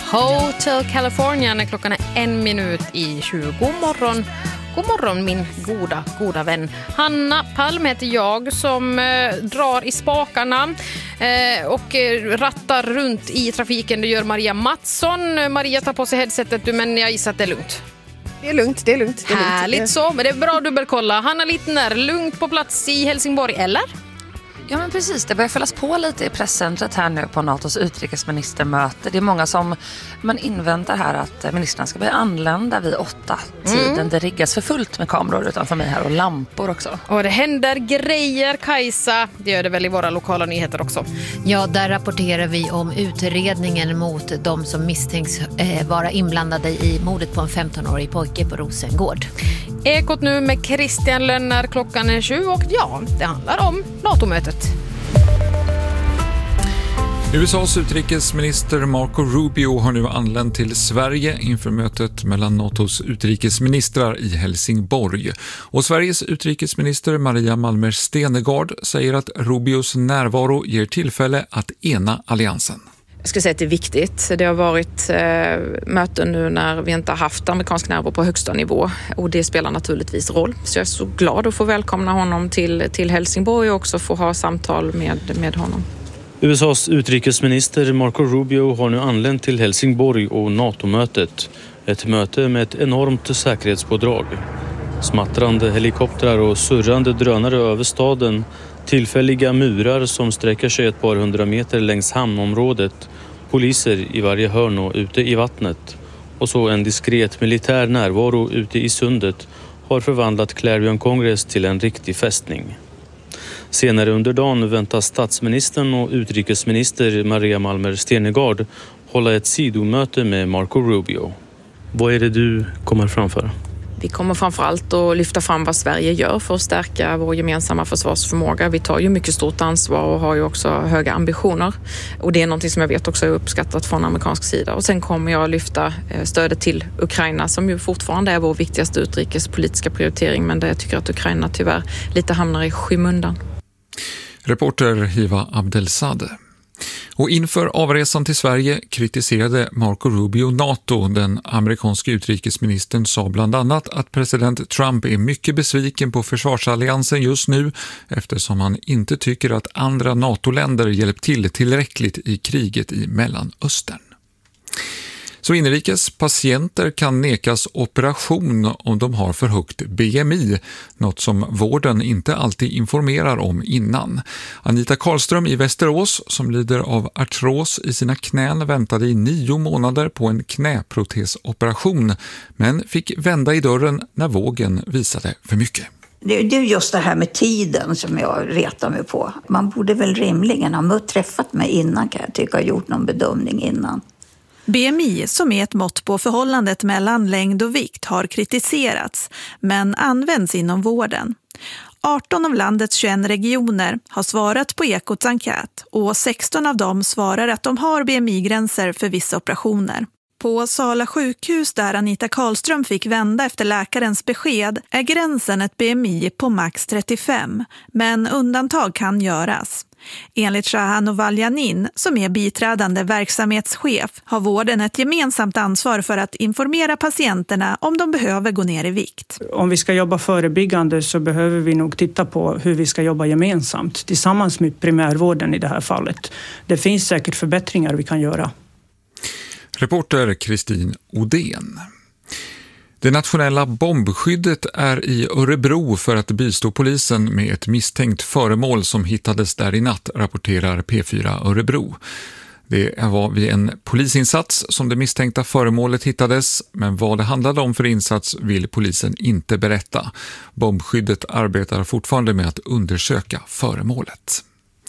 Hotel California när klockan är 1:01. God morgon. God morgon min goda vän. Hanna Palm heter jag som drar i spakarna och rattar runt i trafiken. Det gör Maria Mattsson. Maria tar på sig headsetet men jag gissar att det är lugnt. Det är lugnt. Härligt så, men det är bra att dubbelkolla. Hanna Littner, lugnt på plats i Helsingborg, eller? Ja men precis, det börjar följas på lite i presscentret här nu på NATOs utrikesministermöte. Det är många som man inväntar här att ministrarna ska börja anlända vid 8-tiden. Det riggas för fullt med kameror utanför mig här och lampor också. Och det händer grejer, Kajsa. Det gör det väl i våra lokala nyheter också. Ja, där rapporterar vi om utredningen mot de som misstänks vara inblandade i mordet på en 15-årig pojke på Rosengård. Ekot nu med Christian Lönner, klockan är 7 och ja, det handlar om NATO-mötet. USAs utrikesminister Marco Rubio har nu anlänt till Sverige inför mötet mellan NATOs utrikesministrar i Helsingborg. Och Sveriges utrikesminister Maria Malmer Stenergard säger att Rubios närvaro ger tillfälle att ena alliansen. Jag skulle säga att det är viktigt. Det har varit möten nu när vi inte har haft amerikansk närvaro på högsta nivå och det spelar naturligtvis roll. Så jag är så glad att få välkomna honom till Helsingborg och också få ha samtal med honom. USAs utrikesminister Marco Rubio har nu anlänt till Helsingborg och NATO-mötet. Ett möte med ett enormt säkerhetspådrag. Smattrande helikoptrar och surrande drönare över staden. Tillfälliga murar som sträcker sig ett par 100 meter längs hamnområdet. Poliser i varje hörn och ute i vattnet. Och så en diskret militär närvaro ute i sundet har förvandlat Clarion Congress till en riktig fästning. Senare under dagen väntas statsministern och utrikesminister Maria Malmer Stenergard hålla ett sidomöte med Marco Rubio. Vad är det du kommer framföra? Vi kommer framförallt att lyfta fram vad Sverige gör för att stärka vår gemensamma försvarsförmåga. Vi tar ju mycket stort ansvar och har ju också höga ambitioner. Och det är något som jag vet också är uppskattat från amerikansk sida. Och sen kommer jag att lyfta stödet till Ukraina som ju fortfarande är vår viktigaste utrikespolitiska prioritering. Men där jag tycker att Ukraina tyvärr lite hamnar i skymundan. Reporter Hiva Abdelsadeh. Och inför avresan till Sverige kritiserade Marco Rubio NATO. Den amerikanske utrikesministern sa bland annat att president Trump är mycket besviken på försvarsalliansen just nu eftersom han inte tycker att andra NATO-länder hjälpt till tillräckligt i kriget i Mellanöstern. Så inrikes patienter kan nekas operation om de har för högt BMI, något som vården inte alltid informerar om innan. Anita Karlström i Västerås, som lider av artros i sina knän, väntade i 9 månader på en knäprotesoperation, men fick vända i dörren när vågen visade för mycket. Det är just det här med tiden som jag retar mig på. Man borde väl rimligen ha träffat mig innan, kan jag tycka, och gjort någon bedömning innan. BMI, som är ett mått på förhållandet mellan längd och vikt, har kritiserats men används inom vården. 18 av landets 21 regioner har svarat på Ekots enkät och 16 av dem svarar att de har BMI-gränser för vissa operationer. På Sala sjukhus där Anita Karlström fick vända efter läkarens besked är gränsen ett BMI på max 35, men undantag kan göras. Enligt Shahan Valjanin, som är biträdande verksamhetschef, har vården ett gemensamt ansvar för att informera patienterna om de behöver gå ner i vikt. Om vi ska jobba förebyggande så behöver vi nog titta på hur vi ska jobba gemensamt tillsammans med primärvården i det här fallet. Det finns säkert förbättringar vi kan göra. Reporter Kristin Odén. Det nationella bombskyddet är i Örebro för att bistå polisen med ett misstänkt föremål som hittades där i natt, rapporterar P4 Örebro. Det var vid en polisinsats som det misstänkta föremålet hittades, men vad det handlade om för insats vill polisen inte berätta. Bombskyddet arbetar fortfarande med att undersöka föremålet.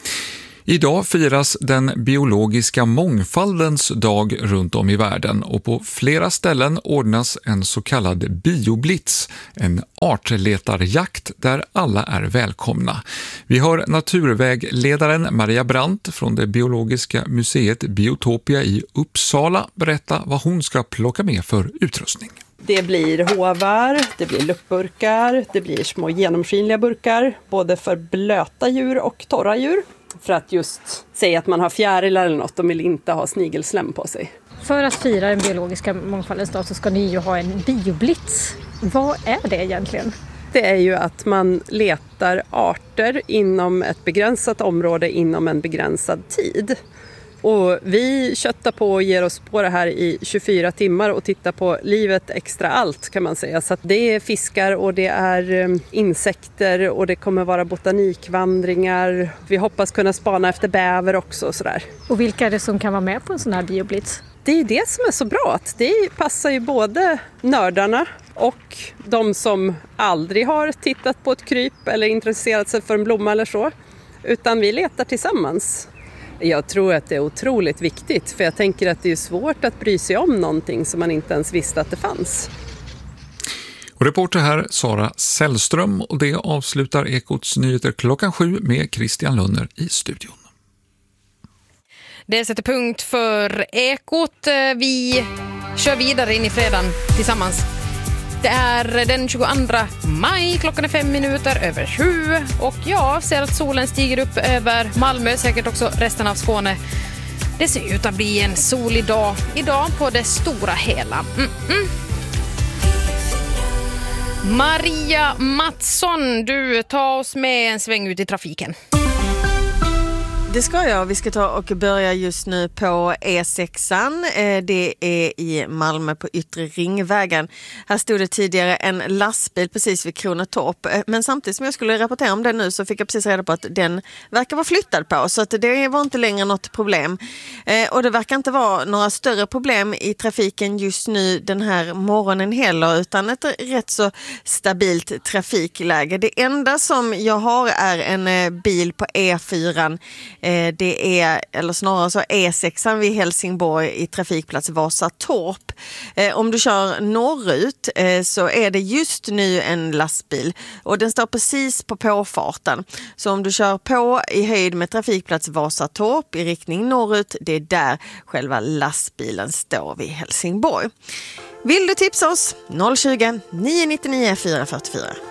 Idag firas den biologiska mångfaldens dag runt om i världen och på flera ställen ordnas en så kallad bioblitz, en artletarjakt där alla är välkomna. Vi har naturvägledaren Maria Brandt från det biologiska museet Biotopia i Uppsala berätta vad hon ska plocka med för utrustning. Det blir hovar, det blir luftburkar, det blir små genomskinliga burkar, både för blöta djur och torra djur. För att just säga att man har fjärilar eller något, de vill inte ha snigelslem på sig. För att fira den biologiska mångfaldens dag så ska ni ju ha en bioblitz. Vad är det egentligen? Det är ju att man letar arter inom ett begränsat område inom en begränsad tid. Och vi köttar på och ger oss på det här i 24 timmar och tittar på livet extra allt kan man säga. Så att det är fiskar och det är insekter och det kommer vara botanikvandringar. Vi hoppas kunna spana efter bäver också och sådär. Och vilka är det som kan vara med på en sån här bioblitz? Det är ju det som är så bra, att det passar ju både nördarna och de som aldrig har tittat på ett kryp eller intresserat sig för en blomma eller så. Utan vi letar tillsammans. Jag tror att det är otroligt viktigt, för jag tänker att det är svårt att bry sig om någonting som man inte ens visste att det fanns. Och reporter här Sara Sällström, och det avslutar Ekots nyheter 7:00 med Christian Lunner i studion. Det sätter punkt för Ekot. Vi kör vidare in i fredagen tillsammans. Det är den 22 maj, klockan är 7:05 och jag ser att solen stiger upp över Malmö, säkert också resten av Skåne. Det ser ut att bli en solig dag idag på det stora hela. Maria Mattsson, du tar oss med en sväng ut i trafiken. Det ska jag. Vi ska ta och börja just nu på E6an. Det är i Malmö på Yttre Ringvägen. Här stod det tidigare en lastbil precis vid Kronotorp. Men samtidigt som jag skulle rapportera om den nu så fick jag precis reda på att den verkar vara flyttad på. Så att det var inte längre något problem. Och det verkar inte vara några större problem i trafiken just nu den här morgonen heller. Utan ett rätt så stabilt trafikläge. Det enda som jag har är en bil på E4. Det är, eller snarare så E6an vid Helsingborg i trafikplats Vasatorp. Om du kör norrut så är det just nu en lastbil och den står precis på påfarten. Så om du kör på i höjd med trafikplats Vasatorp i riktning norrut, det är där själva lastbilen står vid Helsingborg. Vill du tipsa oss? 020 999 444.